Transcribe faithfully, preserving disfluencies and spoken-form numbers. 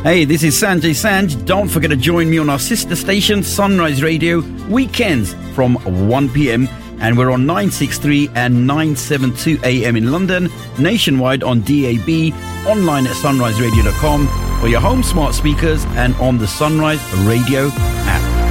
Hey, this is Sanjay Sanj. Don't forget to join me on our sister station, Sunrise Radio, weekends from one p.m. And we're on nine sixty-three and nine seventy-two A M in London, nationwide on D A B, online at sunrise radio dot com, for your home smart speakers and on the Sunrise Radio